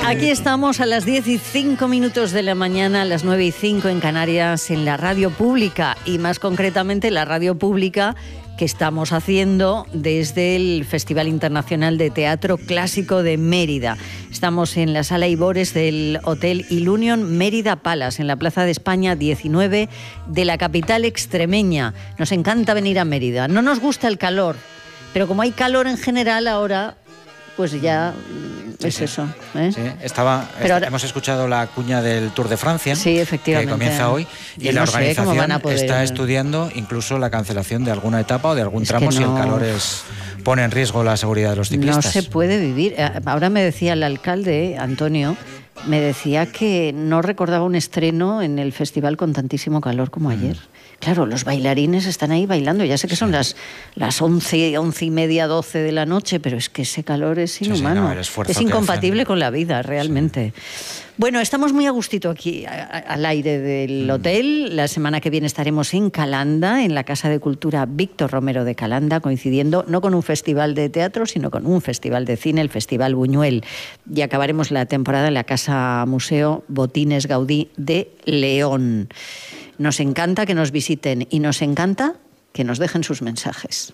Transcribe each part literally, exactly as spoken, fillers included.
Aquí estamos a las diez y cinco minutos de la mañana, a las nueve y cinco en Canarias, en la radio pública, y más concretamente la radio pública que estamos haciendo desde el Festival Internacional de Teatro Clásico de Mérida. Estamos en la Sala Ibores del Hotel Ilunion Mérida Palace, en la Plaza de España diecinueve de la capital extremeña. Nos encanta venir a Mérida. No nos gusta el calor, pero como hay calor en general ahora, pues ya sí, es sí. eso. ¿eh? Sí, estaba, Pero ahora, hemos escuchado la cuña del Tour de Francia, sí, efectivamente, que comienza hoy, y la no organización poder... está estudiando incluso la cancelación de alguna etapa o de algún es tramo no... si el calor es, pone en riesgo la seguridad de los ciclistas. No se puede vivir. Ahora me decía el alcalde, Antonio, me decía que no recordaba un estreno en el festival con tantísimo calor como ayer. Mm. Claro, los bailarines están ahí bailando. Ya sé que son las, las once, once y media, doce de la noche, pero es que ese calor es inhumano. Sí, sí, no, es incompatible con la vida, realmente. Sí. Bueno, estamos muy a gustito aquí, a, a, al aire del hotel. La semana que viene estaremos en Calanda, en la Casa de Cultura Víctor Romero de Calanda, coincidiendo no con un festival de teatro, sino con un festival de cine, el Festival Buñuel. Y acabaremos la temporada en la Casa Museo Botines Gaudí de León. Nos encanta que nos visiten y nos encanta que nos dejen sus mensajes.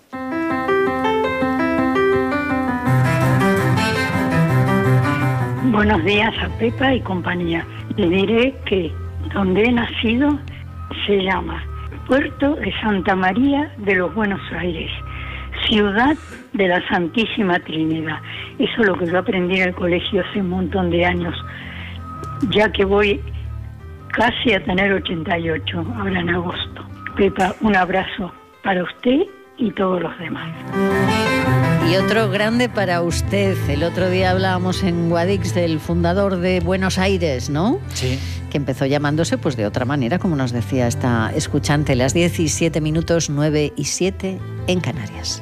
Buenos días a Pepa y compañía. Le diré que donde he nacido se llama Puerto de Santa María de los Buenos Aires, ciudad de la Santísima Trinidad. Eso es lo que yo aprendí en el colegio hace un montón de años, ya que voy casi a tener ochenta y ocho, ahora en agosto. Pepa, un abrazo para usted y todos los demás. Y otro grande para usted. El otro día hablábamos en Guadix del fundador de Buenos Aires, ¿no? Sí. Que empezó llamándose pues de otra manera, como nos decía esta escuchante. Las diecisiete minutos, nueve y siete en Canarias.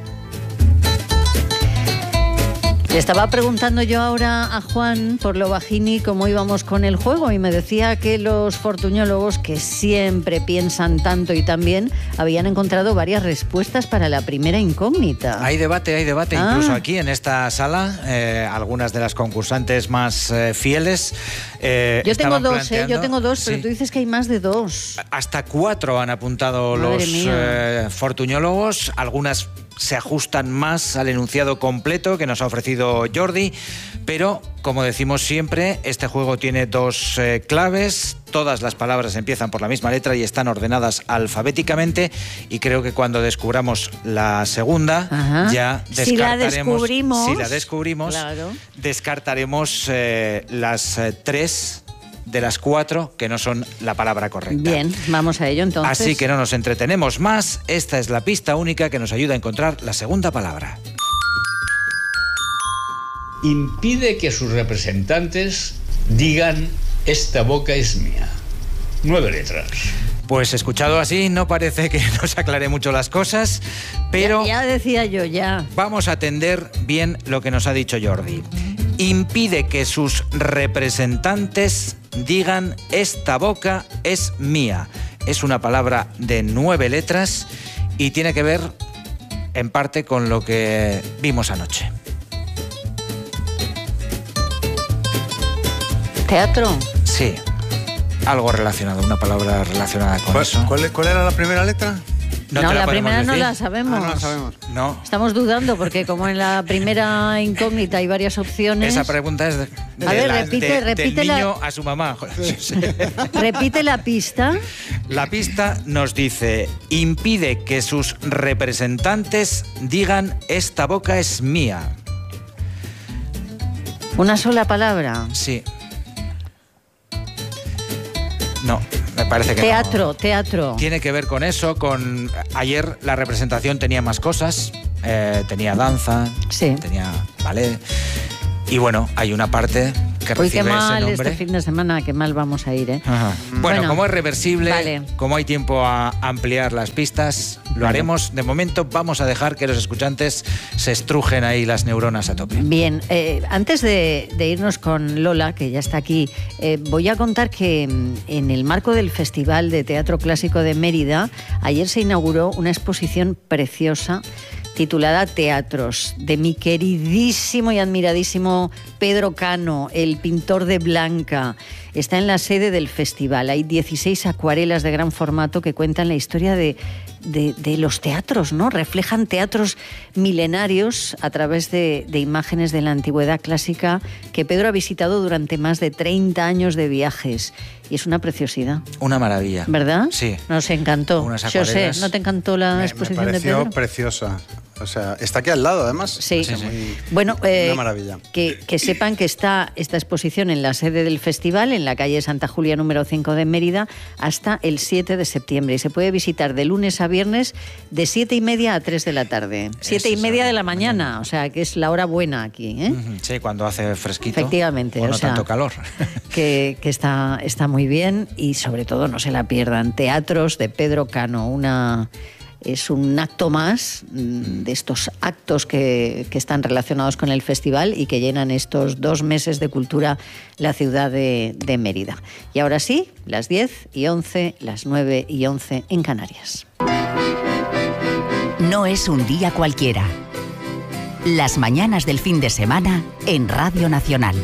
Le estaba preguntando yo ahora a Juan por lo bajini cómo íbamos con el juego y me decía que los fortuñólogos, que siempre piensan tanto y tan bien, habían encontrado varias respuestas para la primera incógnita. Hay debate, hay debate, ah. incluso aquí en esta sala, eh, algunas de las concursantes más eh, fieles eh, Yo tengo dos, eh, yo tengo dos, sí. pero tú dices que hay más de dos. Hasta cuatro han apuntado Madre los eh, fortuñólogos, algunas se ajustan más al enunciado completo que nos ha ofrecido Jordi, pero como decimos siempre, este juego tiene dos eh, claves. Todas las palabras empiezan por la misma letra y están ordenadas alfabéticamente, y creo que cuando descubramos la segunda, Ajá. ya descartaremos, si la descubrimos, si la descubrimos claro. descartaremos eh, las eh, tres de las cuatro que no son la palabra correcta. Bien, vamos a ello entonces. Así que no nos entretenemos más. Esta es la pista única que nos ayuda a encontrar la segunda palabra. Impide que sus representantes digan esta boca es mía. Nueve letras. Pues escuchado así, no parece que nos aclare mucho las cosas, pero ya, ya decía yo, ya. Vamos a atender bien lo que nos ha dicho Jordi. Impide que sus representantes digan esta boca es mía. Es una palabra de nueve letras y tiene que ver en parte con lo que vimos anoche. ¿Teatro? Sí, algo relacionado, una palabra relacionada con ¿Cuál, eso. ¿cuál, ¿Cuál era la primera letra? No, no la, la primera decir. no la sabemos. Ah, no la sabemos. No. Estamos dudando porque como en la primera incógnita hay varias opciones. Esa pregunta es de, de a ver, la, repite, de, repite del la... niño a su mamá. Repite la pista. La pista nos dice: impide que sus representantes digan esta boca es mía. ¿Una sola palabra? Sí. No, me parece que teatro, no. Teatro, Tiene que ver con eso, con... Ayer la representación tenía más cosas, eh, tenía danza, sí. tenía ballet, y bueno, hay una parte que Uy, recibe qué mal ese nombre. Este fin de semana, qué mal vamos a ir, ¿eh? Ajá. Bueno, bueno, como es reversible, vale. como hay tiempo a ampliar las pistas, lo vale. haremos. De momento vamos a dejar que los escuchantes se estrujen ahí las neuronas a tope. Bien, eh, antes de, de irnos con Lola, que ya está aquí, eh, voy a contar que en el marco del Festival de Teatro Clásico de Mérida, ayer se inauguró una exposición preciosa titulada Teatros, de mi queridísimo y admiradísimo Pedro Cano, el pintor de Blanca, está en la sede del festival. Hay dieciséis acuarelas de gran formato que cuentan la historia de, de, de los teatros, ¿no? Reflejan teatros milenarios a través de, de imágenes de la antigüedad clásica que Pedro ha visitado durante más de treinta años de viajes. Y es una preciosidad. Una maravilla. ¿Verdad? Sí. Nos encantó. Unas José, acuarelas. ¿no te encantó la Me, exposición me de pareció Pedro? preciosa. O sea, está aquí al lado, además. Sí. Sí, sí. Muy- Bueno, eh, una maravilla. Que, que sepan que está esta exposición en la sede del festival, en la calle Santa Julia número cinco de Mérida, hasta el siete de septiembre. Y se puede visitar de lunes a viernes de siete y media a tres de la tarde. Siete y Eso, media de la mañana. mañana, o sea, que es la hora buena aquí, ¿eh? Ujú, sí, cuando hace fresquito. Efectivamente, O no o sea, tanto calor. Que, que está, está muy bien y sobre todo no se la pierdan. Teatros de Pedro Cano, una... Es un acto más mm, de estos actos que, que están relacionados con el festival y que llenan estos dos meses de cultura la ciudad de, de Mérida. Y ahora sí, las diez y once, las nueve y once en Canarias. No es un día cualquiera. Las mañanas del fin de semana en Radio Nacional.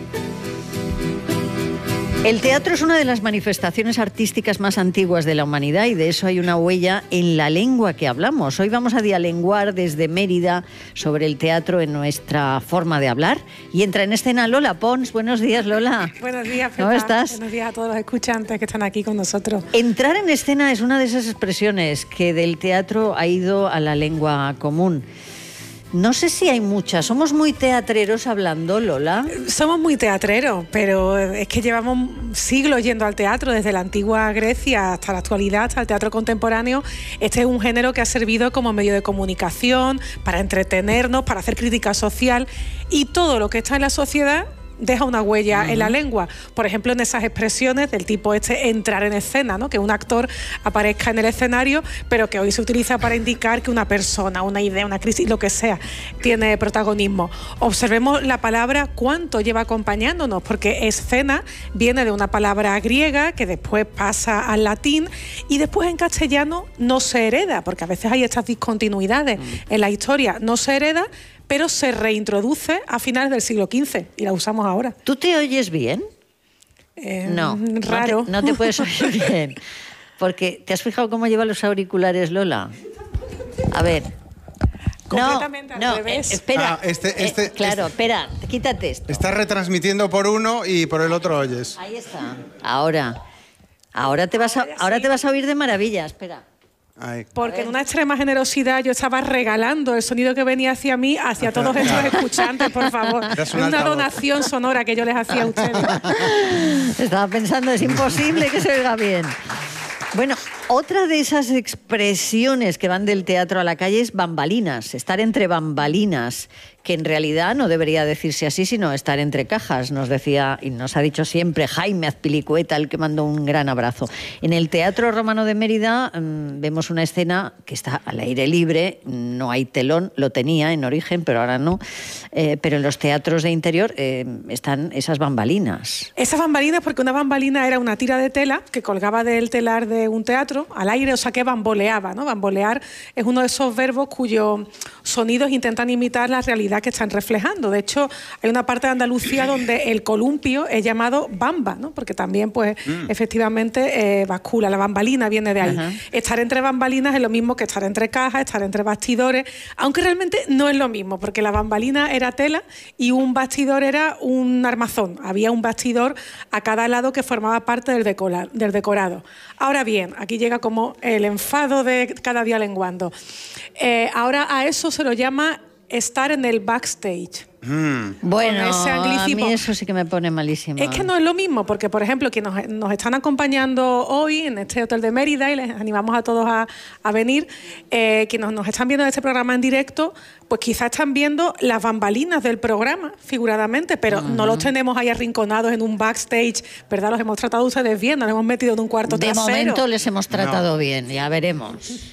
El teatro es una de las manifestaciones artísticas más antiguas de la humanidad y de eso hay una huella en la lengua que hablamos. Hoy vamos a dialenguar desde Mérida sobre el teatro en nuestra forma de hablar y entra en escena Lola Pons. Buenos días, Lola. Buenos días, Pepa. ¿Cómo estás? Buenos días a todos los escuchantes que están aquí con nosotros. Entrar en escena es una de esas expresiones que del teatro ha ido a la lengua común. No sé si hay muchas. Somos muy teatreros hablando, Lola. Somos muy teatreros, pero es que llevamos siglos yendo al teatro, desde la antigua Grecia hasta la actualidad, hasta el teatro contemporáneo. Este es un género que ha servido como medio de comunicación, para entretenernos, para hacer crítica social, y todo lo que está en la sociedad deja una huella uh-huh. en la lengua. Por ejemplo, en esas expresiones del tipo este entrar en escena, ¿no? Que un actor aparezca en el escenario, pero que hoy se utiliza para indicar que una persona, una idea, una crisis, lo que sea, tiene protagonismo. Observemos la palabra cuánto lleva acompañándonos, porque escena viene de una palabra griega que después pasa al latín y después en castellano no se hereda, porque a veces hay estas discontinuidades uh-huh. en la historia, no se hereda, pero se reintroduce a finales del siglo quince y la usamos ahora. ¿Tú te oyes bien? Eh, no, raro. No te, no te puedes oír bien. Porque, ¿te has fijado cómo lleva los auriculares, Lola? A ver. Completamente no, al no, revés. Eh, espera. Ah, este, este, eh, claro, este. espera, quítate esto. Estás retransmitiendo por uno y por el otro oyes. Ahí está. Ahora. Ahora te vas a, ahora te vas a oír de maravilla, espera. Ay. Porque en una extrema generosidad yo estaba regalando el sonido que venía hacia mí, hacia todos estos escuchantes, por favor. Es una altavoz. donación sonora que yo les hacía a ustedes. Estaba pensando, es imposible que se oiga bien. Bueno, otra de esas expresiones que van del teatro a la calle es bambalinas, estar entre bambalinas, que en realidad no debería decirse así, sino estar entre cajas, nos decía y nos ha dicho siempre Jaime Azpilicueta, el que mandó un gran abrazo. En el Teatro Romano de Mérida mmm, vemos una escena que está al aire libre, no hay telón, lo tenía en origen, pero ahora no, eh, pero en los teatros de interior eh, están esas bambalinas. Esas bambalinas, porque una bambalina era una tira de tela que colgaba del telar de un teatro al aire, o sea que bamboleaba, ¿no? Bambolear es uno de esos verbos cuyos sonidos intentan imitar la realidad que están reflejando. De hecho, hay una parte de Andalucía donde el columpio es llamado bamba, ¿no? Porque también, pues, mm. efectivamente, eh, bascula, la bambalina viene de ahí. Uh-huh. Estar entre bambalinas es lo mismo que estar entre cajas, estar entre bastidores, aunque realmente no es lo mismo, porque la bambalina era tela y un bastidor era un armazón. Había un bastidor a cada lado que formaba parte del, decora, del decorado. Ahora bien, aquí llega como el enfado de cada día lenguando. Eh, ahora a eso se lo llama estar en el backstage. Mm. Bueno, a mí eso sí que me pone malísimo. Es que no es lo mismo, porque, por ejemplo, quienes nos, nos están acompañando hoy en este hotel de Mérida, y les animamos a todos a, a venir, eh, quienes nos, nos están viendo en este programa en directo, pues quizás están viendo las bambalinas del programa, figuradamente, pero uh-huh. no los tenemos ahí arrinconados en un backstage, ¿verdad? Los hemos tratado ustedes bien, nos hemos metido en un cuarto de trasero. De momento les hemos tratado no. bien, ya veremos.